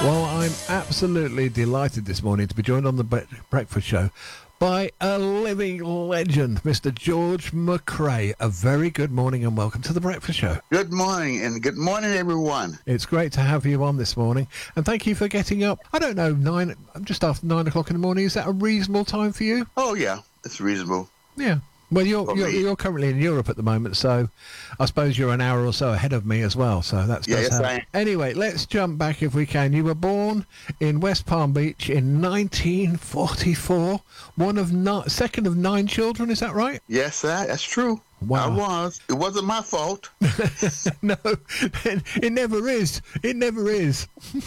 Well, I'm absolutely delighted this morning to be joined on the breakfast show by a living legend, Mr. George McCrae. A very good morning and welcome to the breakfast show. Good morning, and good morning, everyone. It's great to have you on this morning, and thank you for getting up. I don't know, just after 9 o'clock in the morning. Is that a reasonable time for you? Oh, yeah, it's reasonable. Yeah. Well, you're currently in Europe at the moment, so I suppose you're an hour or so ahead of me as well. So that's yes, I am. Anyway, let's jump back if we can. You were born in West Palm Beach in 1944. Second of 9 children. Is that right? Yes, that's true. Wow. I was. It wasn't my fault. No, it never is. It never is.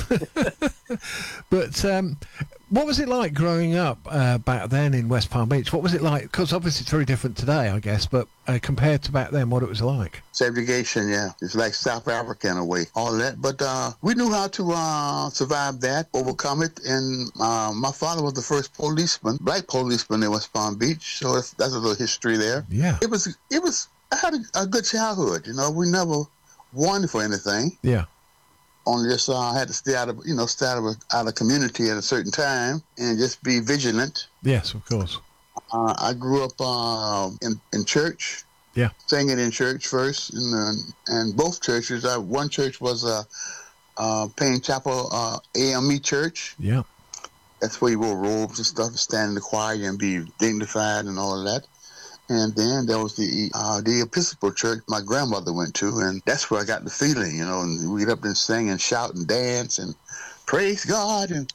But what was it like growing up back then in West Palm Beach? What was it like? Because obviously it's very different today, I guess, but compared to back then, what it was like? Segregation, yeah. It's like South Africa in a way, all that. But we knew how to survive that, overcome it. And my father was the first black policeman in West Palm Beach. So that's a little history there. Yeah. I had a good childhood. You know, we never won for anything. Yeah. Only just had to stay out of community at a certain time and just be vigilant. Yes, of course. I grew up in church. Yeah. Singing in church first, and both churches. One church was Payne Chapel AME Church. Yeah. That's where you wore robes and stuff, stand in the choir and be dignified and all of that. And then there was the Episcopal church my grandmother went to, and that's where I got the feeling, you know, and we'd up and sing and shout and dance and praise God. And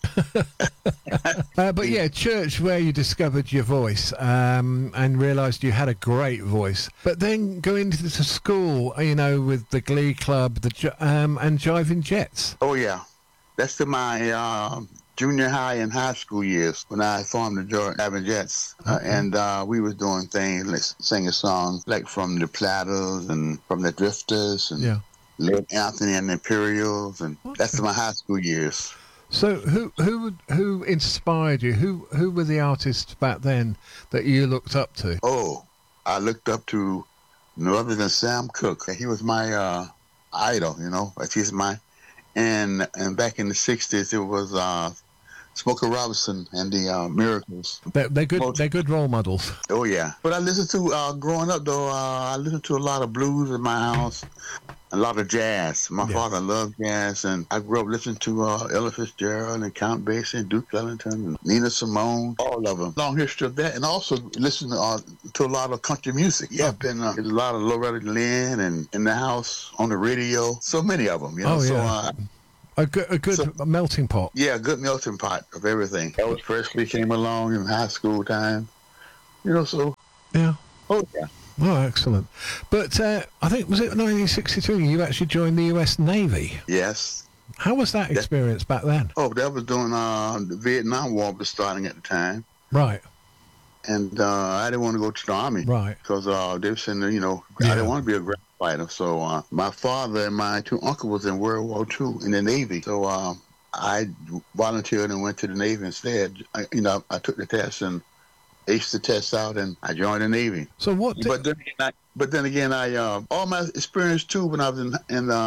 but yeah, church where you discovered your voice and realised you had a great voice. But then going to school, you know, with the Glee Club and Jiving Jets. Oh, yeah. That's to my junior high and high school years when I formed the Jiving Jets. And we was doing things like singing songs like from the Platters and from the Drifters and Led Anthony and the Imperials. And that's my high school years. So who inspired you? Who were the artists back then that you looked up to? Oh, I looked up to no other than Sam Cooke. He was my idol, you know. He's my... And back in the 60s, it was Smokey Robinson and the Miracles. They're good. They're good role models. Oh yeah. But I listened to growing up though. I listened to a lot of blues in my house, a lot of jazz. My father loved jazz, and I grew up listening to Ella Fitzgerald and Count Basie and Duke Ellington and Nina Simone, all of them. Long history of that, and also listening to a lot of country music. Yeah, been a lot of Loretta Lynn and in the house on the radio. So many of them. You know. Oh yeah. A good melting pot. Yeah, a good melting pot of everything. Elvis Presley came along in high school time. You know, so... Yeah. Oh, yeah. Oh, excellent. But I think, was it 1962 you actually joined the U.S. Navy? Yes. How was that experience back then? Oh, that was during the Vietnam War was starting at the time. Right. And I didn't want to go to the Army. Right. Because they were saying, you know, I didn't want to be a ground fighter. So my father and my 2 uncles was in World War II in the Navy. So I volunteered and went to the Navy instead. I took the test and aced the test out, and I joined the Navy. So what? But then again, I all my experience too when I was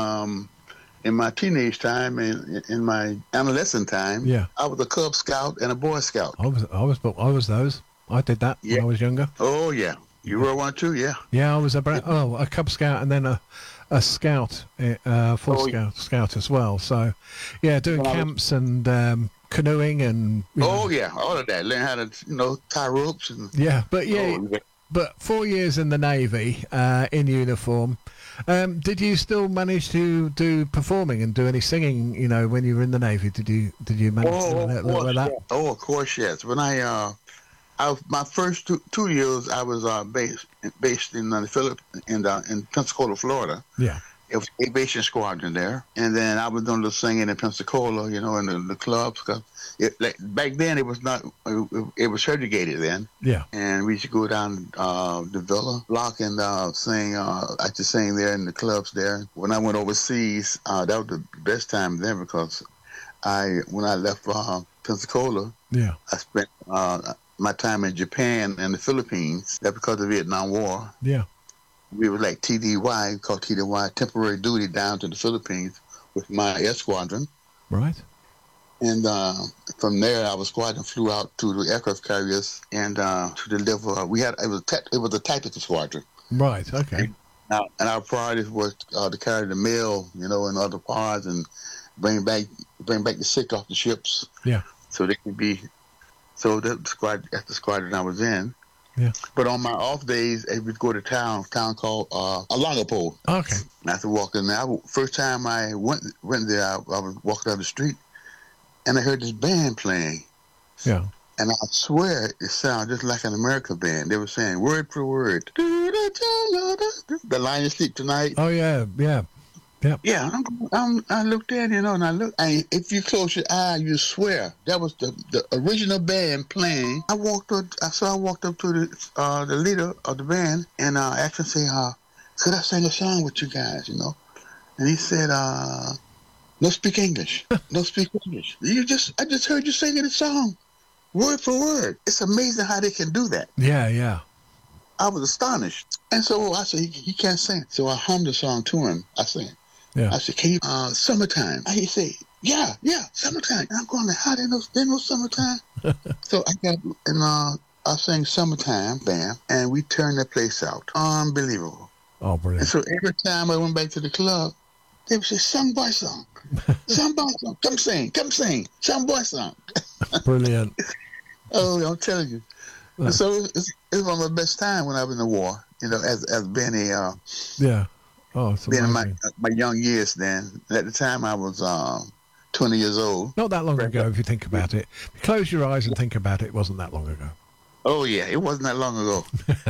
in my teenage time and in my adolescent time. Yeah. I was a Cub Scout and a Boy Scout. I was those. I did that when I was younger. Oh yeah. You were one too, yeah. Yeah, I was a Cub Scout and then a Scout, Scout as well. So, yeah, doing camps and canoeing and. Oh yeah, all of that. Learn how to tie ropes and. Yeah, but but 4 years in the Navy in uniform. Did you still manage to do performing and do any singing? You know, when you were in the Navy, did you manage to learn that? Yeah. Oh, of course, yes. When my first two years, I was based in the Philippines, in Pensacola, Florida. Yeah. It was aviation squadron there, and then I was doing the singing in Pensacola, you know, in the clubs. Cause back then it was not, it was segregated then. Yeah. And we used to go down the Villa block and sing. I just sang there in the clubs there. When I went overseas, that was the best time then because when I left Pensacola, I spent my time in Japan and the Philippines. That because of the Vietnam War. Yeah. We were like TDY, called TDY, temporary duty down to the Philippines with my air squadron. Right. And from there, I was squad and flew out to the aircraft carriers and to deliver. It was a tactical squadron. Right. Okay. And our priorities was to carry the mail, and other parts, and bring back the sick off the ships. Yeah. So they could be. So that's the squadron I was in. Yeah. But on my off days, I would go to town called Alongapo. Okay. And I had to walk in there. First time I went there, I was walking down the street, and I heard this band playing. Yeah. And I swear it sounded just like an American band. They were saying word for word. The Lion Sleep Tonight. Oh yeah. Yeah. Yeah. Yeah, I looked at it, and and if you close your eye, you swear that was the original band playing. I walked up to the leader of the band, and asked him, say, could I sing a song with you guys, And he said, no speak English. No speak English. I just heard you singing a song, word for word. It's amazing how they can do that. Yeah. Yeah. I was astonished. And so I said, he can't sing. So I hummed the song to him. I sang. Yeah. I said, can you, summertime? And he said, yeah, summertime. And I'm going, how they know summertime? So I got, and I sang Summertime, bam, and we turned the place out. Unbelievable. Oh, brilliant. And so every time I went back to the club, they would say, some boy song, some boy song, come sing, some boy song. Brilliant. Oh, I'm telling you. And so it's one of my best time when I was in the war, as being a... Yeah. Oh, it's being in amazing. my young years then. At the time, I was 20 years old. Not that long ago, if you think about it. Close your eyes and think about it. It wasn't that long ago. Oh, yeah. It wasn't that long ago.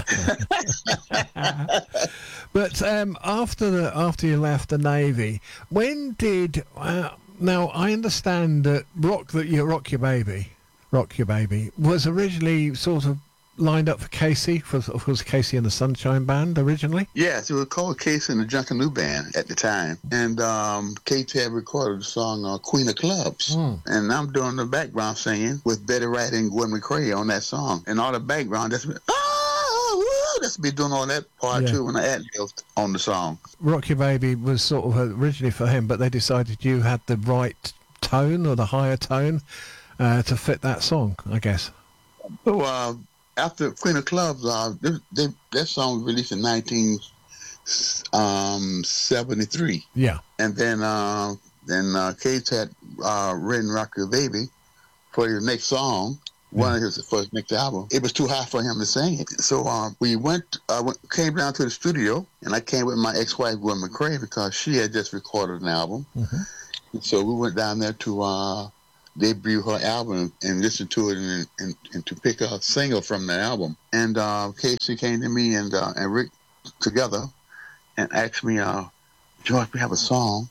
But after you left the Navy, when did... now, I understand that Rock Your Baby was originally sort of lined up for Casey, of course, Casey and the Sunshine Band originally. Yes, it was called Casey and the Junkanoo Band at the time. And Casey had recorded the song Queen of Clubs. And I'm doing the background singing with Betty Wright and Gwen McCrae on that song. And all the background, that's me doing all that part too when I ad-libbed on the song. Rock Your Baby was sort of originally for him, but they decided you had the right tone or the higher tone to fit that song, I guess. So after Queen of Clubs, that song was released in 1973. Yeah. And then Cage had written Rock Your Baby for his next song, for his next album. It was too high for him to sing it. So we came down to the studio, and I came with my ex-wife, Gwen McCrae, because she had just recorded an album. Mm-hmm. So we went down there to debut her album and listen to it and to pick a single from the album. And Casey came to me and Rick together and asked me, George, we have a song.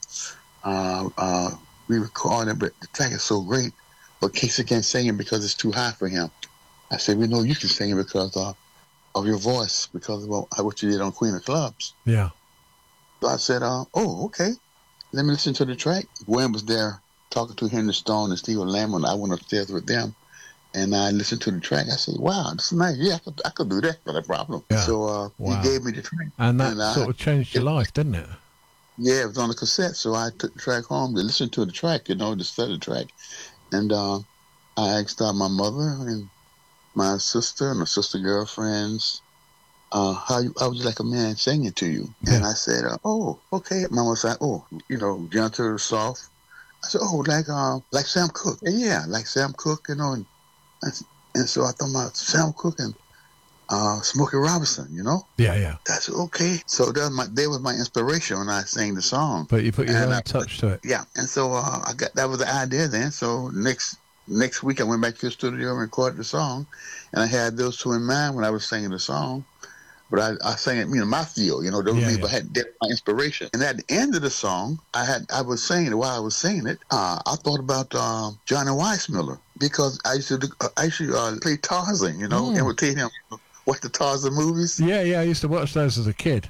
We recorded it, but the track is so great, but Casey can't sing it because it's too high for him. I said, we know you can sing it because of your voice, because of what you did on Queen of Clubs. Yeah. So I said, okay, let me listen to the track. Gwen was there talking to Henry Stone and Steve Lamont. I went upstairs with them, and I listened to the track. I said, wow, this is nice. Yeah, I could do that, not a problem. Yeah. So he gave me the track. And that sort of changed your life, didn't it? Yeah, it was on a cassette, so I took the track home to listen to the track, to study the track. And I asked my mother and my sister and my sister girlfriends, how would you like a man singing to you? Yeah. And I said, okay. Mama said, gentle, soft. I said, like Sam Cooke. Yeah, like Sam Cooke, and so I thought about Sam Cooke and Smokey Robinson, Yeah. I said, okay. So that was my inspiration when I sang the song. But you put your own touch to it. Yeah, and so that was the idea then. So next week I went back to the studio and recorded the song, and I had those two in mind when I was singing the song. But I sang it, my feel, those people had my inspiration. And at the end of the song, I was singing it while I was singing it. I thought about Johnny Weissmuller, because I used to play Tarzan, and would take him watch the Tarzan movies. Yeah, I used to watch those as a kid.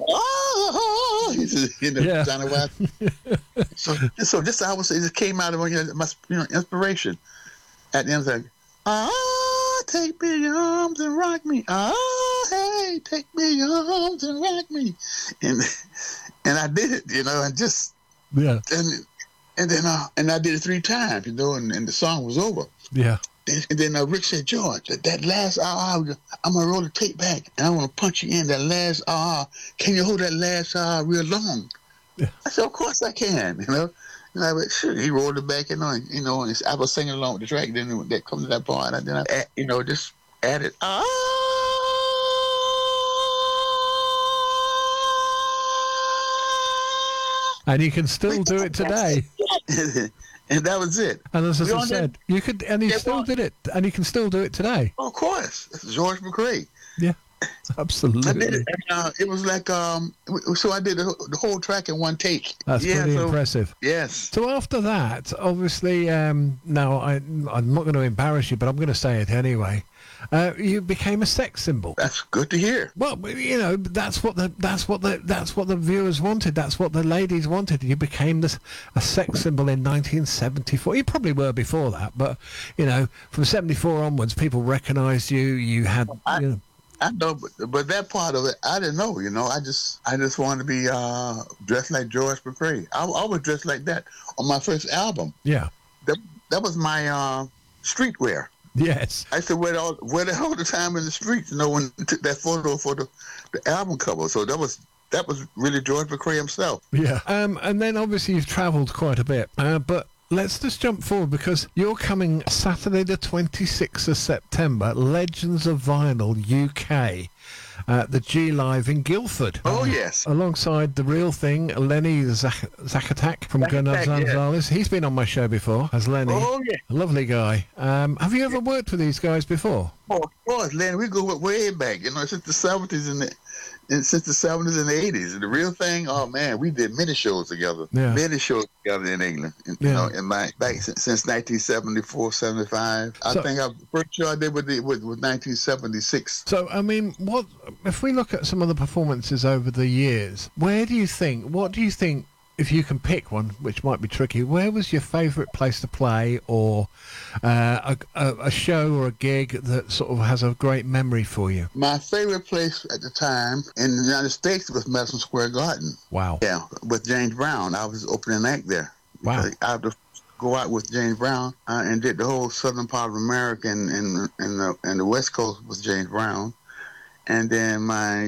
Johnny Weiss. So this I would say, it came out of my inspiration. At the end, it's like, take me in your arms and rock me. Hey, take me in your arms and rock me. And I did it, and just and And then and I did it 3 times, and the song was over. Yeah. And then Rick said, "George, that last hour, I'm gonna roll the tape back, and I want to punch you in that last hour. Can you hold that last hour real long?" Yeah. I said, "Of course I can." And I went, sure. He rolled it back, and I was singing along with the track. Then that comes to that part, and then I just added And you can still do it today. And that was it. And as I said, you could, and he still did it, and you can still do it today. Of course, it's George McCrae. Yeah, absolutely. I did it. And, it was like so I did the whole track in one take. That's pretty impressive. Yes. So after that, obviously, now I'm not going to embarrass you, but I'm going to say it anyway. You became a sex symbol. That's good to hear. Well, that's what the viewers wanted. That's what the ladies wanted. You became a sex symbol in 1974. You probably were before that, but from 74 onwards, people recognised you. You had. I know, but that part of it, I didn't know. I just wanted to be dressed like George McCrae. I was dressed like that on my first album. Yeah. That was my streetwear. Yes. I said, wear the whole the time in the streets, when I took that photo for the album cover. So that was really George McCrae himself. Yeah. And then obviously you've travelled quite a bit. But let's just jump forward because you're coming Saturday the 26th of September, Legends of Vinyl UK. The G Live in Guildford. Oh, yes. Alongside the real thing, Lenny Zakatak from Gonzalez. He's been on my show before as Lenny. Oh, yeah. A lovely guy. Have you ever worked with these guys before? Oh, of course, Lenny. We go way back, since the 70s and since the 70s and the 80s. And the real thing, oh, man, we did many shows together. Yeah. Many shows together in England. Since 1974, 75. I think the first show I did was 1976. So, I mean, what if we look at some of the performances over the years, what do you think, if you can pick one, which might be tricky, where was your favourite place to play, or a show or a gig that sort of has a great memory for you? My favourite place at the time in the United States was Madison Square Garden. Wow. Yeah, with James Brown. I was opening act there. Wow. I had to go out with James Brown and did the whole southern part of America and the West Coast with James Brown. And then my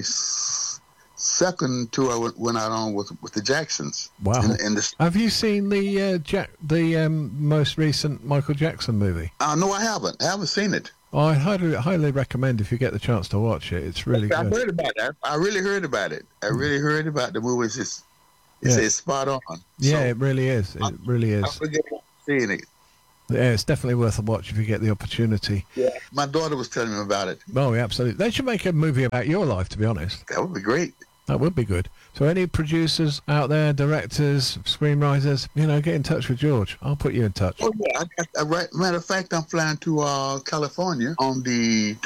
second tour I went out on with the Jacksons. Wow. Have you seen the most recent Michael Jackson movie? No, I haven't. I haven't seen it. I highly recommend if you get the chance to watch it. It's really good. I heard about it. I really heard about it. I really heard about the movie. It's spot on. Yeah, it really is. It really is. I forget seeing it. Yeah, it's definitely worth a watch if you get the opportunity. Yeah, my daughter was telling me about it. Oh, yeah, absolutely. They should make a movie about your life, to be honest. That would be great. That would be good. So any producers out there, directors, screenwriters, get in touch with George. I'll put you in touch. Oh, yeah. Matter of fact, I'm flying to California on the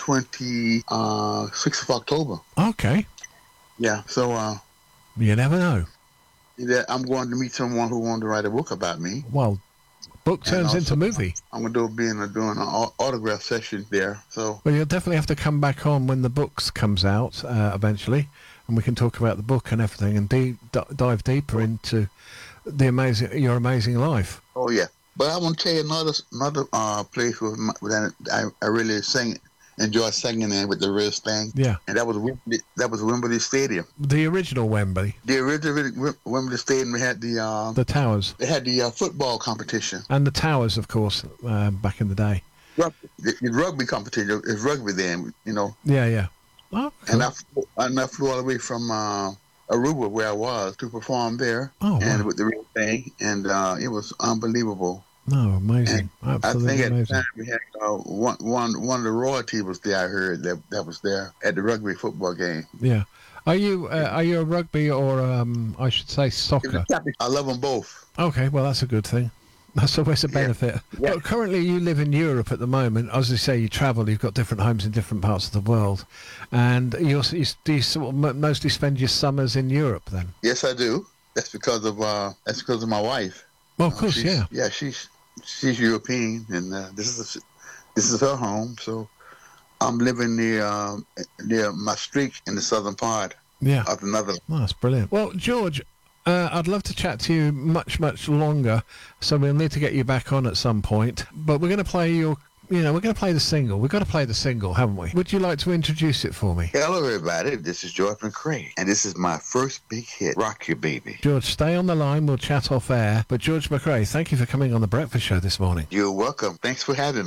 26th of October. Okay. Yeah, so... you never know. I'm going to meet someone who wanted to write a book about me. Well, book turns into movie. I'm going to doing an autograph session there. So. Well, you'll definitely have to come back on when the books comes out eventually, and we can talk about the book and everything and dive deeper into your amazing life. Oh yeah, but I want to tell you another place that I really enjoy singing in with the wrist thing. Yeah, and that was Wembley Stadium. The original Wembley. The original Wembley Stadium. We had the Towers. They had the football competition and the Towers, of course, back in the day. The rugby competition. It's rugby then, Yeah. Oh, cool. And I flew all the way from Aruba, where I was, to perform there. Oh, wow. And with the real thing, and it was unbelievable. No, amazing. And absolutely I think amazing. at the time we had one of the royalty was there. I heard that was there at the rugby football game. Yeah. Are you a rugby or I should say soccer? I love them both. Okay, well that's a good thing. That's always a benefit. Yeah. But currently you live in Europe at the moment. As you say, you travel. You've got different homes in different parts of the world, and do you sort of mostly spend your summers in Europe then? Yes, I do. That's because of my wife. Well, of course, yeah. Yeah, she's European, and this is her home. So I'm living near Maastricht in the southern part. Yeah. Of the Netherlands. Oh, that's brilliant. Well, George, I'd love to chat to you much, much longer, so we'll need to get you back on at some point. But we're going to play we're going to play the single. We've got to play the single, haven't we? Would you like to introduce it for me? Hello, everybody. This is George McCrae, and this is my first big hit, Rock Your Baby. George, stay on the line. We'll chat off air. But George McCrae, thank you for coming on The Breakfast Show this morning. You're welcome. Thanks for having me.